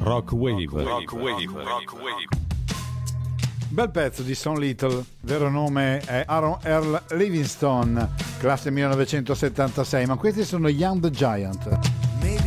Rock Wave. Bel pezzo di Son Little, vero nome è Aaron Earl Livingstone, classe 1976, ma questi sono Young the Giant.